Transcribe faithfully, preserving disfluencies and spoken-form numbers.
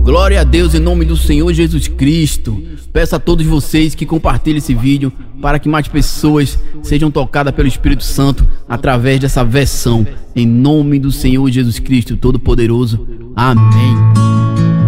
Glória a Deus em nome do Senhor Jesus Cristo. Peço a todos vocês que compartilhem esse vídeo para que mais pessoas sejam tocadas pelo Espírito Santo através dessa versão. Em nome do Senhor Jesus Cristo Todo-Poderoso. Amém.